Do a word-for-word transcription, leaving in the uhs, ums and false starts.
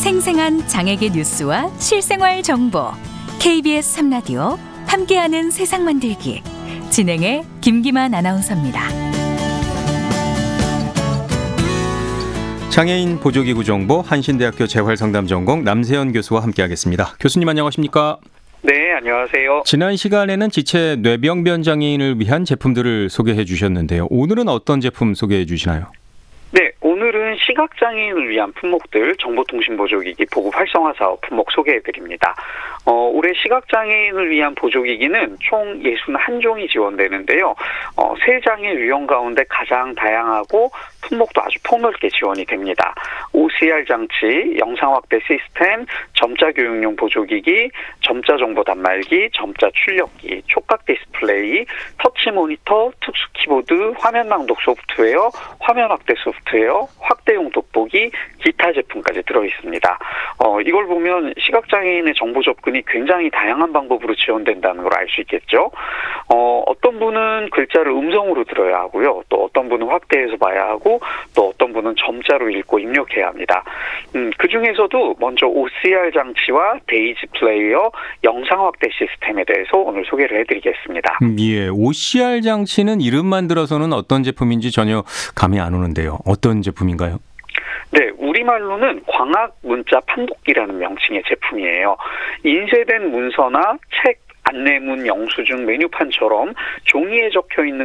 생생한 장애계 뉴스와 실생활 정보 케이비에스 삼 라디오 함께하는 세상 만들기 진행의 김기만 아나운서입니다. 장애인 보조기구 정보 한신대학교 재활상담전공 남세현 교수와 함께하겠습니다. 교수님 안녕하십니까? 네, 안녕하세요. 지난 시간에는 지체 뇌병변 장애인을 위한 제품들을 소개해 주셨는데요. 오늘은 어떤 제품 소개해 주시나요? 네, 오늘은 시각장애인을 위한 품목들 정보통신보조기기 보급 활성화 사업 품목 소개해드립니다. 어, 올해 시각장애인을 위한 보조기기는 총 육십일 종이 지원되는데요. 어, 세 장애 유형 가운데 가장 다양하고 품목도 아주 폭넓게 지원이 됩니다. 오씨알 장치, 영상 확대 시스템, 점자 교육용 보조기기, 점자 정보 단말기, 점자 출력기, 촉각 디스플레이, 터치 모니터, 특수 키보드, 화면 낭독 소프트웨어, 화면 확대 소프트웨어, 확대용 돋보기, 기타 제품까지 들어있습니다. 어, 이걸 보면 시각장애인의 정보 접근이 굉장히 다양한 방법으로 지원된다는 걸 알 수 있겠죠. 어, 어떤 분은 글자를 음성으로 들어야 하고요. 또 어떤 분은 확대해서 봐야 하고 또 어떤 분은 점자로 읽고 입력해야 합니다. 음, 그중에서도 먼저 오씨알 장치와 데이지 플레이어 영상 확대 시스템에 대해서 오늘 소개를 해드리겠습니다. 음, 예, 오씨알 장치는 이름만 들어서는 어떤 제품인지 전혀 감이 안 오는데요. 어떤 제품인가요? 네, 우리말로는 광학 문자 판독기라는 명칭의 제품이에요. 인쇄된 문서나 책, 안내문, 영수증, 메뉴판처럼 종이에 적혀 있는